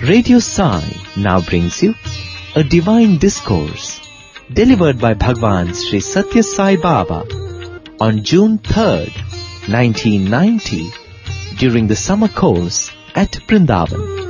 Radio Sai now brings you a divine discourse delivered by Bhagwan Sri Satya Sai Baba on June 3rd, 1990 during the summer course at Vrindavan.